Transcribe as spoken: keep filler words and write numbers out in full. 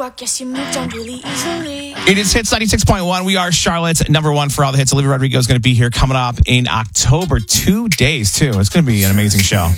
I guess you moved on really easily. It is Hits ninety-six point one. We are Charlotte's number one for all the hits. Olivia Rodrigo is going to be here coming up in October. Two days, too. It's going to be an amazing show.